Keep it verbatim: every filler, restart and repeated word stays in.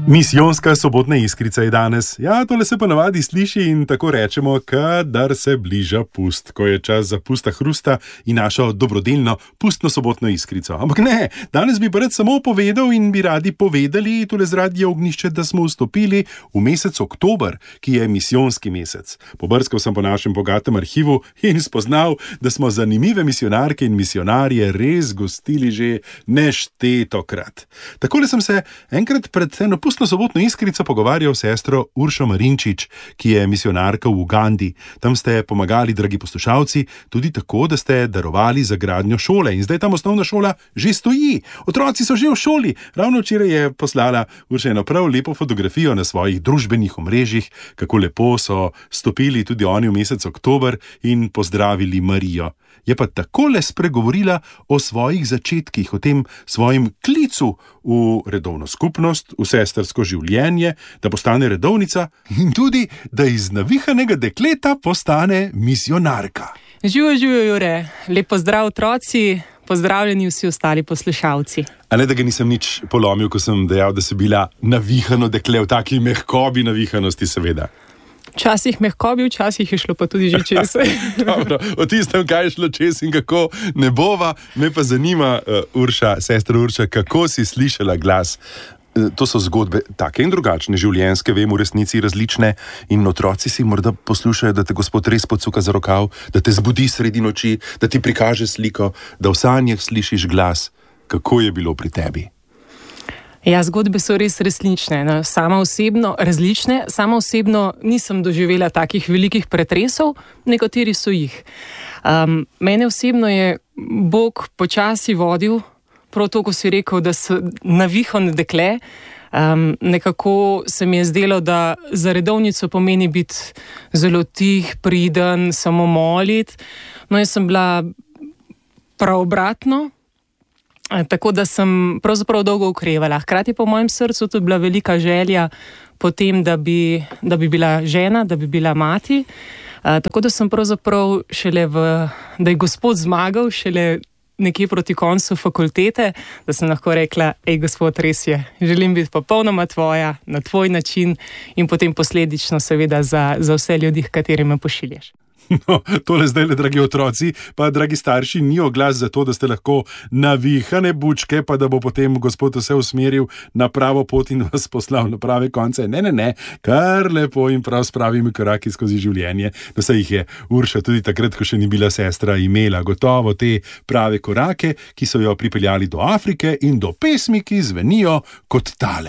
Misijonska sobotna iskrica je danes. Ja, tole se pa navadi sliši in tako rečemo, kadar se bliža pust, ko je čas za pusta hrusta in našo dobrodelno pustno sobotno iskrico. Ampak ne, danes bi pa rad samo povedal in bi radi povedali tole z Radia Ognjišče, da smo vstopili v mesec oktober, ki je misijonski mesec. Pobrskal sem po našem bogatem arhivu in spoznal, da smo zanimive misijonarke in misijonarje res gostili že neštetokrat. Takole sem se enkrat pred eno pustno sobotno iskrico pogovarjal s sestro Uršo Marinčič, ki je misijonarka v Ugandi. Tam ste pomagali, dragi poslušalci, tudi tako, da ste darovali za gradnjo šole in zdaj tam osnovna šola že stoji. Otroci so že v šoli. Ravno včeraj je poslala Urša eno prav lepo fotografijo na svojih družbenih omrežjih, kako lepo so stopili tudi oni v mesec oktober in pozdravili Marijo. Je pa takole spregovorila o svojih začetkih, o tem svojem klicu v redovno skupnost, v sestrsko življenje, da postane redovnica in tudi, da iz navihanega dekleta postane misijonarka. Živijo, živijo, Jure. Lep pozdrav, otroci, pozdravljeni vsi ostali poslušalci. A ne, da ga nisem nič polomil, ko sem dejal, da si bila navihano dekle, v taki mehkobi navihanosti seveda. Včasih mehko bi, včasih je šlo pa tudi že čez. Dobro, o tistem, kaj je šlo čez in kako ne bova, me pa zanima, uh, Urša, sestra Urša, kako si slišala glas. Uh, to so zgodbe take in drugačne, življenjske, vem, v resnici različne in otroci si morda poslušajo, da te Gospod res pocuka za rokav, da te zbudi sredi noči, da ti prikaže sliko, da v sanjah slišiš glas. Kako je bilo pri tebi? Ja, zgodbe so res resnične, no, sama osebno, različne. Sama osebno nisem doživela takih velikih pretresov, nekateri so jih. Um, mene osebno je Bog počasi vodil, prav to, ko si rekel, da so navihano dekle. Um, nekako se mi je zdelo, da za redovnico pomeni biti zelo tih, priden, samo molit. No, jaz sem bila prav obratno. Tako da sem pravzaprav dolgo okrevala. Hkrati pa v mojem srcu tudi bila velika želja po tem, da bi, da bi bila žena, da bi bila mati. A, tako da sem pravzaprav šele v, da je Gospod zmagal šele nekje proti koncu fakultete, da sem lahko rekla, ej Gospod, res je, želim biti popolnoma tvoja, na tvoj način in potem posledično seveda za, za vse ljudi, kateri me pošiljaš. No, tole zdaj, dragi otroci, pa dragi starši, ni oglas za to, da ste lahko navihane bučke, pa da bo potem Gospod vse usmeril na pravo pot in vas poslal na prave konce. Ne, ne, ne, kar lepo in prav s pravimi koraki skozi življenje. No, saj jih je Urša tudi takrat, ko še ni bila sestra, imela gotovo te prave korake, ki so jo pripeljali do Afrike in do pesmi, ki zvenijo kot tale.